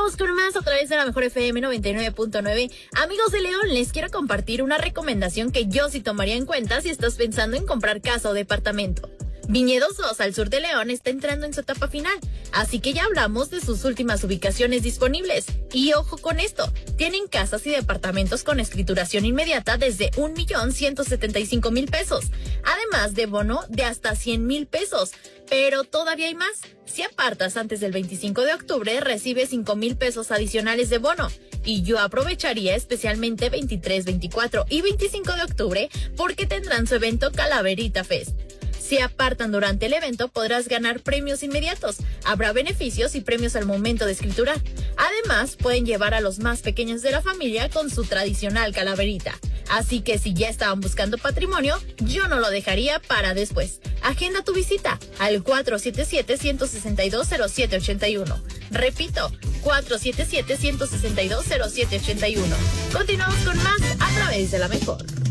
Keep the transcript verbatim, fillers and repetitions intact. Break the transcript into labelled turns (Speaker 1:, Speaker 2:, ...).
Speaker 1: Continuamos con más a través de la Mejor F M noventa y nueve punto nueve. Amigos de León, les quiero compartir una recomendación que yo sí tomaría en cuenta si estás pensando en comprar casa o departamento. Viñedos dos al sur de León está entrando en su etapa final, así que ya hablamos de sus últimas ubicaciones disponibles. Y ojo con esto, tienen casas y departamentos con escrituración inmediata desde un millón ciento setenta y cinco mil pesos, además de bono de hasta cien mil pesos. Pero todavía hay más. Si apartas antes del veinticinco de octubre, recibes cinco mil pesos adicionales de bono. Y yo aprovecharía especialmente veintitrés, veinticuatro y veinticinco de octubre porque tendrán su evento Calaverita Fest. Si apartan durante el evento, podrás ganar premios inmediatos. Habrá beneficios y premios al momento de escriturar. Además, pueden llevar a los más pequeños de la familia con su tradicional calaverita. Así que si ya estaban buscando patrimonio, yo no lo dejaría para después. Agenda tu visita al cuatro siete siete, uno seis dos, cero siete ocho uno. Repito, cuatro siete siete, uno seis dos, cero siete ocho uno. Continuamos con más a través de La Mejor.